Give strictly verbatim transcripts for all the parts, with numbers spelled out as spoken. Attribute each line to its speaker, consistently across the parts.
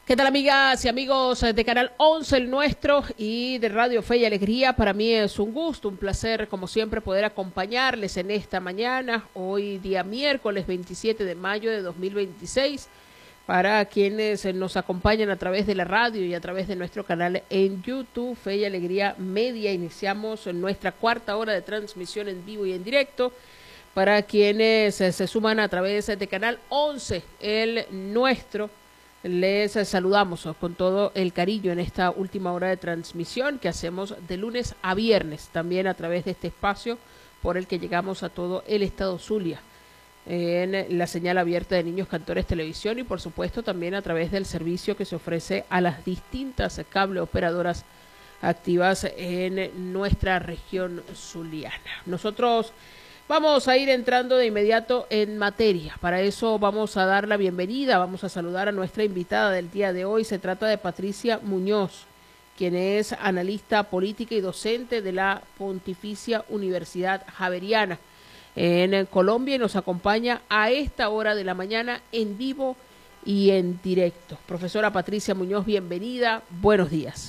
Speaker 1: ¿Qué tal, amigas y amigos de Canal once, el nuestro, y de Radio Fe y Alegría? Para mí es un gusto, un placer, como siempre, poder acompañarles en esta mañana, hoy día miércoles veintisiete de mayo de dos mil veintiséis, para quienes nos acompañan a través de la radio y a través de nuestro canal en YouTube, Fe y Alegría Media. Iniciamos nuestra cuarta hora de transmisión en vivo y en directo. Para quienes se suman a través de Canal once, el nuestro, les saludamos con todo el cariño en esta última hora de transmisión que hacemos de lunes a viernes, también a través de este espacio por el que llegamos a todo el estado Zulia, en la señal abierta de Niños Cantores Televisión, y por supuesto también a través del servicio que se ofrece a las distintas cable operadoras activas en nuestra región zuliana. Nosotros vamos a ir entrando de inmediato en materia. Para eso vamos a dar la bienvenida, vamos a saludar a nuestra invitada del día de hoy. Se trata de Patricia Muñoz, quien es analista política y docente de la Pontificia Universidad Javeriana en Colombia, y nos acompaña a esta hora de la mañana en vivo y en directo. Profesora Patricia Muñoz, bienvenida, buenos días.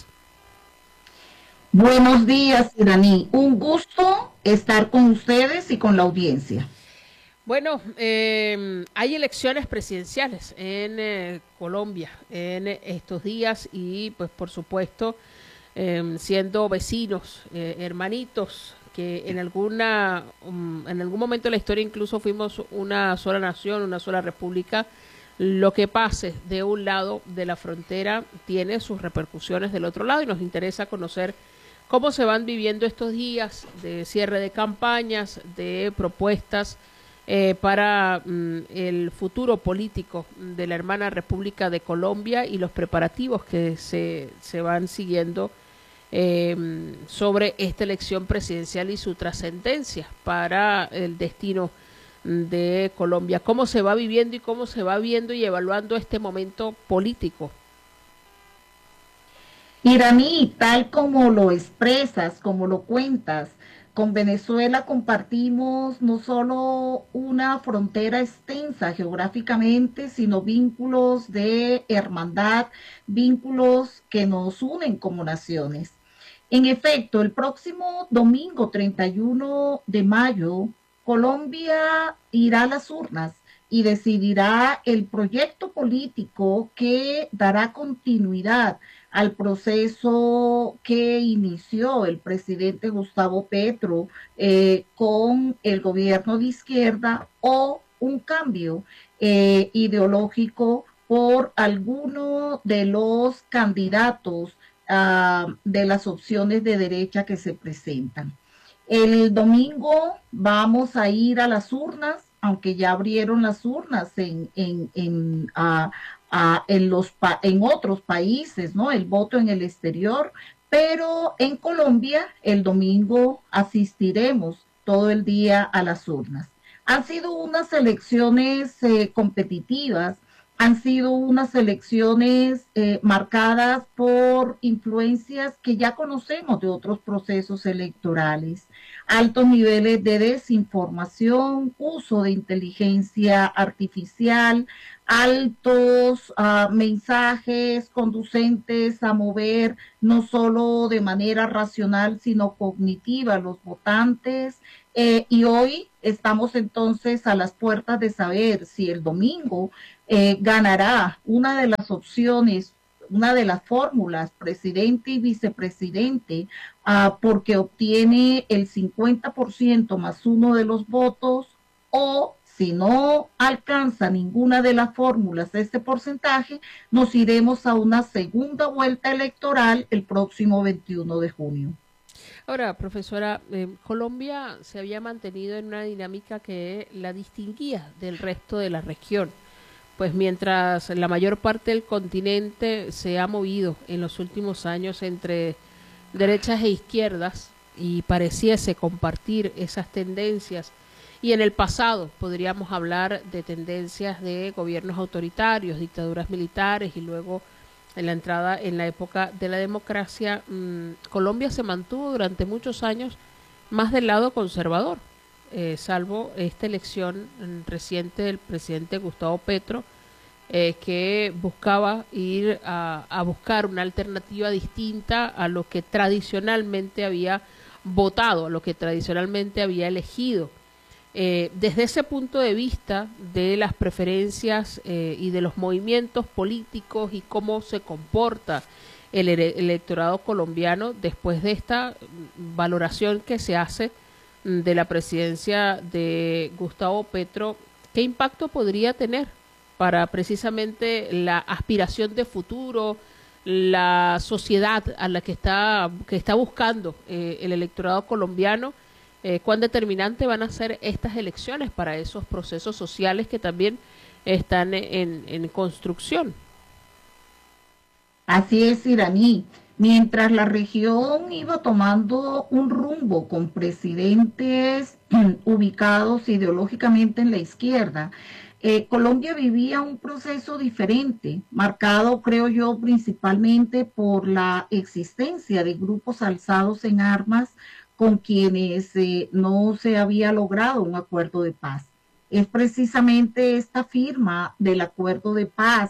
Speaker 2: Buenos días, Iraní. Un gusto estar con ustedes y con la audiencia.
Speaker 1: Bueno, eh, hay elecciones presidenciales en eh, Colombia en estos días y pues por supuesto eh, siendo vecinos, eh, hermanitos, que en alguna um, en algún momento de la historia incluso fuimos una sola nación, una sola república. Lo que pase de un lado de la frontera tiene sus repercusiones del otro lado, y nos interesa conocer cómo se van viviendo estos días de cierre de campañas, de propuestas eh, para mm, el futuro político de la hermana República de Colombia y los preparativos que se, se van siguiendo eh, sobre esta elección presidencial y su trascendencia para el destino de Colombia. ¿Cómo se va viviendo y cómo se va viendo y evaluando este momento político?
Speaker 2: Iraní, tal como lo expresas, como lo cuentas, con Venezuela compartimos no solo una frontera extensa geográficamente, sino vínculos de hermandad, vínculos que nos unen como naciones. En efecto, el próximo domingo treinta y uno de mayo, Colombia irá a las urnas y decidirá el proyecto político que dará continuidad al proceso que inició el presidente Gustavo Petro eh, con el gobierno de izquierda, o un cambio eh, ideológico por alguno de los candidatos uh, de las opciones de derecha que se presentan. El domingo vamos a ir a las urnas, aunque ya abrieron las urnas en, en, en, uh, uh, en, los pa en otros países, ¿no? El voto en el exterior, pero en Colombia el domingo asistiremos todo el día a las urnas. Han sido unas elecciones eh, competitivas, han sido unas elecciones eh, marcadas por influencias que ya conocemos de otros procesos electorales: altos niveles de desinformación, uso de inteligencia artificial, altos uh, mensajes conducentes a mover no solo de manera racional, sino cognitiva a los votantes. Eh, y hoy estamos entonces a las puertas de saber si el domingo eh, ganará una de las opciones, una de las fórmulas, presidente y vicepresidente, uh, porque obtiene el cincuenta por ciento más uno de los votos, o si no alcanza ninguna de las fórmulas este porcentaje, nos iremos a una segunda vuelta electoral el próximo veintiuno de junio.
Speaker 1: Ahora, profesora, eh, Colombia se había mantenido en una dinámica que la distinguía del resto de la región, pues mientras la mayor parte del continente se ha movido en los últimos años entre derechas e izquierdas y pareciese compartir esas tendencias, y en el pasado podríamos hablar de tendencias de gobiernos autoritarios, dictaduras militares, y luego en la entrada en la época de la democracia, mmm, Colombia se mantuvo durante muchos años más del lado conservador, eh, salvo esta elección reciente del presidente Gustavo Petro, eh, que buscaba ir a, a buscar una alternativa distinta a lo que tradicionalmente había votado, a lo que tradicionalmente había elegido. Eh, desde ese punto de vista de las preferencias eh, y de los movimientos políticos y cómo se comporta el ele electorado colombiano después de esta valoración que se hace de la presidencia de Gustavo Petro, ¿qué impacto podría tener para precisamente la aspiración de futuro, la sociedad a la que está, que está buscando eh, el electorado colombiano? Eh, ¿Cuán determinante van a ser estas elecciones para esos procesos sociales que también están en, en construcción?
Speaker 2: Así es, Iraní. Mientras la región iba tomando un rumbo con presidentes ubicados ideológicamente en la izquierda, eh, Colombia vivía un proceso diferente, marcado, creo yo, principalmente por la existencia de grupos alzados en armas con quienes eh, no se había logrado un acuerdo de paz. Es precisamente esta firma del acuerdo de paz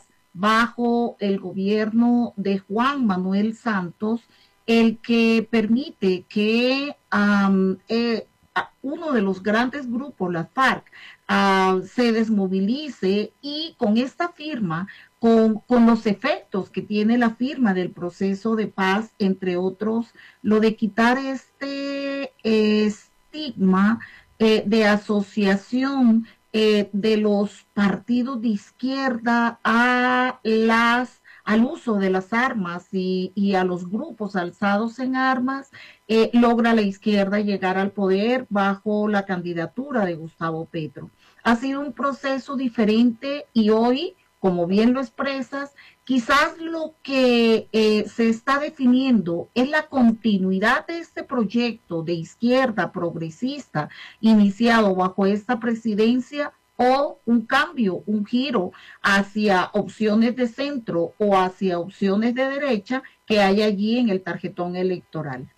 Speaker 2: bajo el gobierno de Juan Manuel Santos el que permite que um, eh, uno de los grandes grupos, la FARC, uh, se desmovilice y con esta firma, con, con los efectos que tiene la firma del proceso de paz, entre otros, lo de quitar este eh, estigma eh, de asociación eh, de los partidos de izquierda a las al uso de las armas y, y a los grupos alzados en armas, eh, logra la izquierda llegar al poder bajo la candidatura de Gustavo Petro. Ha sido un proceso diferente y hoy, como bien lo expresas, quizás lo que eh, se está definiendo es la continuidad de este proyecto de izquierda progresista iniciado bajo esta presidencia o un cambio, un giro hacia opciones de centro o hacia opciones de derecha que hay allí en el tarjetón electoral.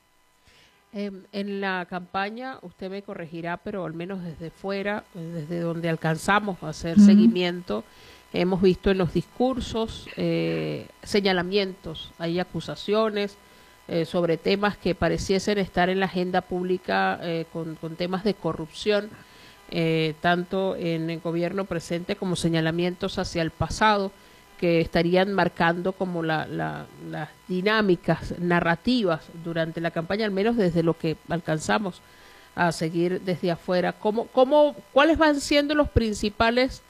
Speaker 1: Eh, en la campaña, usted me corregirá, pero al menos desde fuera, desde donde alcanzamos a hacer uh-huh. seguimiento, hemos visto en los discursos eh, señalamientos, hay acusaciones eh, sobre temas que pareciesen estar en la agenda pública eh, con, con temas de corrupción, eh, tanto en el gobierno presente como señalamientos hacia el pasado que estarían marcando como la, la, las dinámicas narrativas durante la campaña, al menos desde lo que alcanzamos a seguir desde afuera. ¿Cómo, cómo, ¿Cuáles van siendo los principales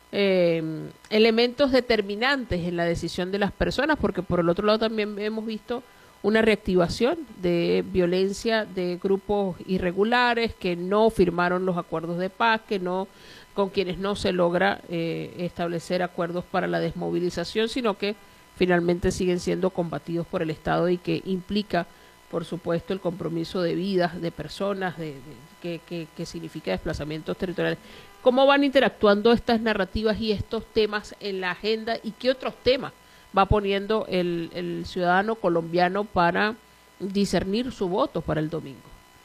Speaker 1: eh, elementos determinantes en la decisión de las personas? Porque por el otro lado también hemos visto una reactivación de violencia de grupos irregulares que no firmaron los acuerdos de paz, que no con quienes no se logra eh, establecer acuerdos para la desmovilización, sino que finalmente siguen siendo combatidos por el Estado y que implica, por supuesto, el compromiso de vidas de personas, de, de que, que, que significa desplazamientos territoriales. ¿Cómo van interactuando estas narrativas y estos temas en la agenda y qué otros temas va poniendo el, el ciudadano colombiano para discernir su voto para el domingo?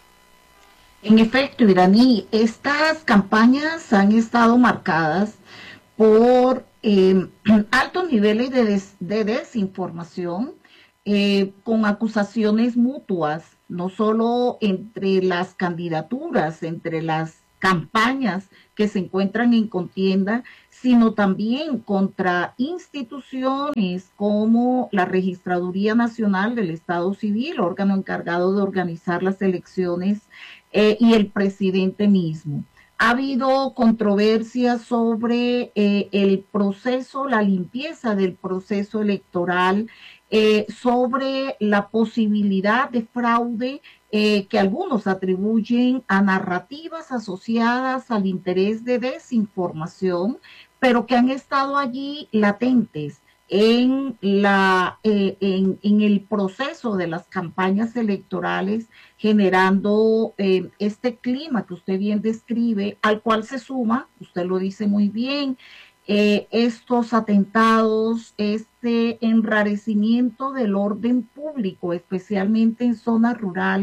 Speaker 2: En efecto, Iraní, estas campañas han estado marcadas por eh, altos niveles de, des, de desinformación, eh, con acusaciones mutuas, no solo entre las candidaturas, entre las campañas que se encuentran en contienda, sino también contra instituciones como la Registraduría Nacional del Estado Civil, órgano encargado de organizar las elecciones, eh, y el presidente mismo. Ha habido controversias sobre eh, el proceso, la limpieza del proceso electoral, eh, sobre la posibilidad de fraude eh, que algunos atribuyen a narrativas asociadas al interés de desinformación, pero que han estado allí latentes en, la, eh, en, en el proceso de las campañas electorales, generando eh, este clima que usted bien describe, al cual se suma, usted lo dice muy bien, eh, estos atentados, este enrarecimiento del orden público, especialmente en zonas rurales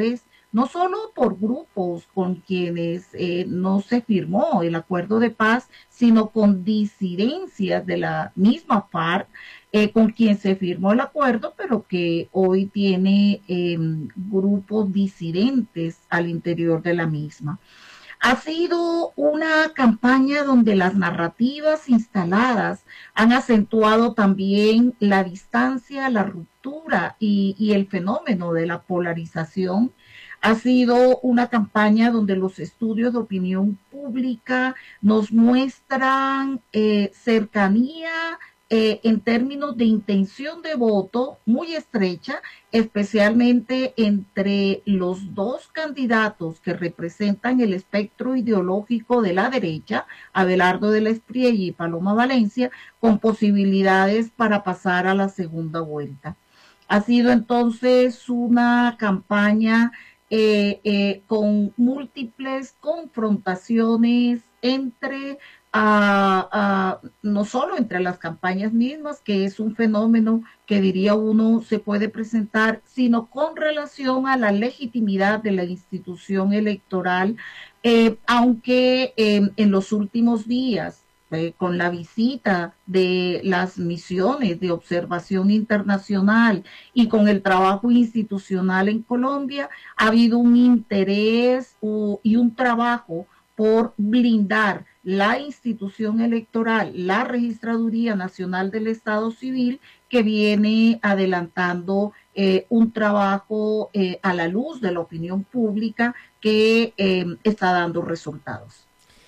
Speaker 2: no solo por grupos con quienes eh, no se firmó el acuerdo de paz, sino con disidencias de la misma FARC, eh, con quien se firmó el acuerdo, pero que hoy tiene eh, grupos disidentes al interior de la misma. Ha sido una campaña donde las narrativas instaladas han acentuado también la distancia, la ruptura y, y el fenómeno de la polarización. Ha sido una campaña donde los estudios de opinión pública nos muestran eh, cercanía eh, en términos de intención de voto muy estrecha, especialmente entre los dos candidatos que representan el espectro ideológico de la derecha, Abelardo de la Espriella y Paloma Valencia, con posibilidades para pasar a la segunda vuelta. Ha sido entonces una campaña eh, eh, con múltiples confrontaciones entre A, a, no solo entre las campañas mismas, que es un fenómeno que diría uno se puede presentar, sino con relación a la legitimidad de la institución electoral, eh, aunque eh, en los últimos días, eh, con la visita de las misiones de observación internacional y con el trabajo institucional en Colombia, ha habido un interés uh, y un trabajo por blindar la institución electoral, la Registraduría Nacional del Estado Civil, que viene adelantando eh, un trabajo eh, a la luz de la opinión pública que eh, está dando resultados.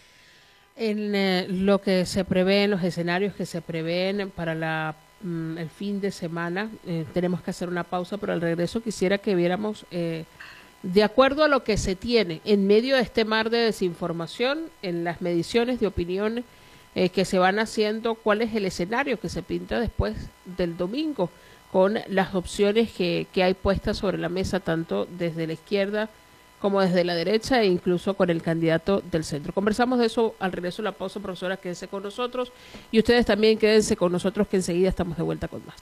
Speaker 1: En eh, lo que se prevé, en los escenarios que se prevén para la, mm, el fin de semana, eh, tenemos que hacer una pausa, pero al regreso quisiera que viéramos... Eh, de acuerdo a lo que se tiene en medio de este mar de desinformación, en las mediciones de opinión eh, que se van haciendo, cuál es el escenario que se pinta después del domingo, con las opciones que, que hay puestas sobre la mesa, tanto desde la izquierda como desde la derecha e incluso con el candidato del centro. Conversamos de eso al regreso de la pausa, profesora, quédense con nosotros y ustedes también quédense con nosotros, que enseguida estamos de vuelta con más.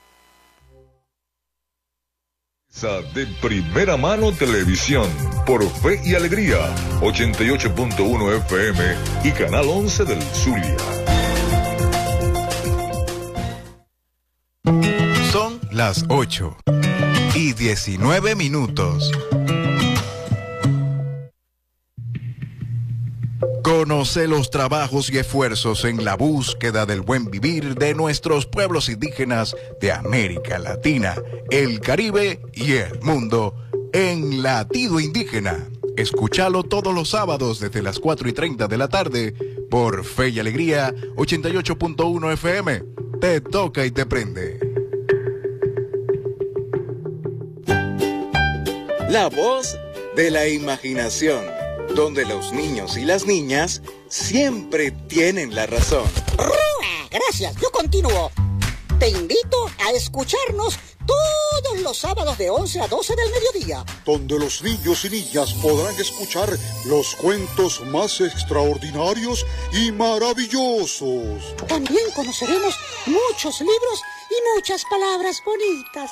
Speaker 3: De Primera Mano Televisión, por Fe y Alegría, ochenta y ocho punto uno F M y Canal once del Zulia.
Speaker 4: Son las ocho y diecinueve minutos. Conoce los trabajos y esfuerzos en la búsqueda del buen vivir de nuestros pueblos indígenas de América Latina, el Caribe y el mundo en Latido Indígena. Escúchalo todos los sábados desde las cuatro y treinta de la tarde por Fe y Alegría ochenta y ocho punto uno F M. Te toca y te prende. La voz de la imaginación, donde los niños y las niñas siempre tienen la razón.
Speaker 5: Gracias, yo continúo. Te invito a escucharnos todos los sábados de once a doce del mediodía,
Speaker 6: donde los niños y niñas podrán escuchar los cuentos más extraordinarios y maravillosos.
Speaker 5: También conoceremos muchos libros y muchas palabras bonitas.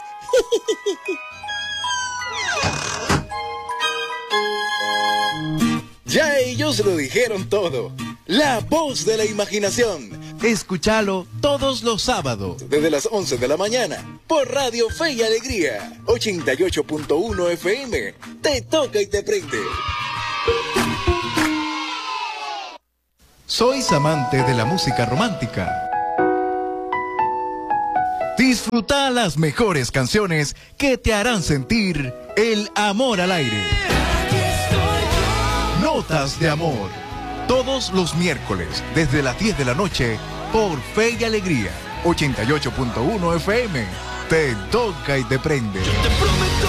Speaker 4: Ya ellos lo dijeron todo. La voz de la imaginación. Escúchalo todos los sábados desde las once de la mañana por Radio Fe y Alegría ochenta y ocho punto uno F M. Te toca y te prende. ¿Sois amante de la música romántica? Disfruta las mejores canciones que te harán sentir el amor al aire. Notas de Amor, todos los miércoles desde las diez de la noche por Fe y Alegría ochenta y ocho punto uno F M. Te toca y te prende. Yo te prometo